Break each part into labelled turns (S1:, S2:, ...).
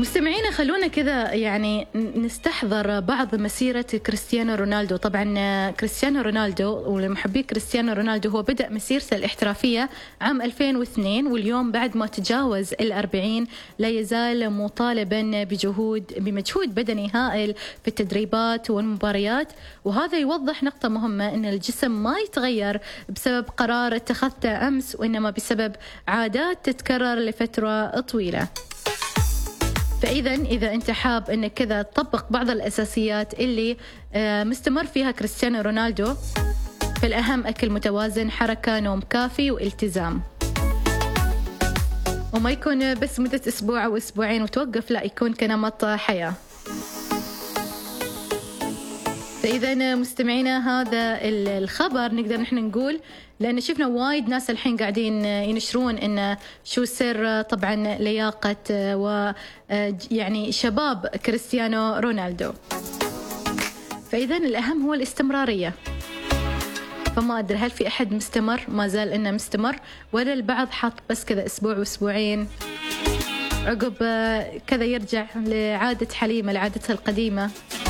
S1: مستمعينا خلونا كذا يعني نستحضر بعض مسيرة كريستيانو رونالدو. طبعا كريستيانو رونالدو ولمحبي كريستيانو رونالدو هو بدأ مسيرته الاحترافية عام 2002، واليوم بعد ما تجاوز 40 لا يزال مطالبا بمجهود بدني هائل في التدريبات والمباريات. وهذا يوضح نقطة مهمة، أن الجسم ما يتغير بسبب قرار اتخذته أمس، وإنما بسبب عادات تتكرر لفترة طويلة. فإذا أنت حاب أنك كذا تطبق بعض الأساسيات اللي مستمر فيها كريستيانو رونالدو، فالأهم أكل متوازن، حركة، نوم كافي والتزام، وما يكون بس مدة أسبوع أو أسبوعين وتوقف، لا يكون كنمط حياة. فإذا مستمعينا هذا الخبر نقدر نحن نقول، لأن شفنا وايد ناس الحين قاعدين ينشرون إن شو سر طبعا لياقة ويعني شباب كريستيانو رونالدو. فإذا الأهم هو الاستمرارية. فما أدري هل في أحد مستمر ما زال إنه مستمر، ولا البعض حاط بس كذا أسبوع وأسبوعين عقب كذا يرجع لعادة حليمة، لعادتها القديمة.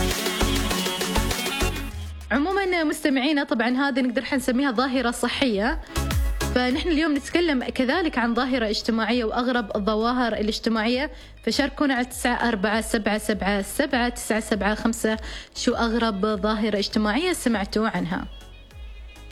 S1: عموما مستمعينا طبعا هذه نقدر نسميها ظاهرة صحية، فنحن اليوم نتكلم كذلك عن ظاهرة اجتماعية وأغرب الظواهر الاجتماعية. فشاركونا على 94777975 شو أغرب ظاهرة اجتماعية سمعتوا عنها.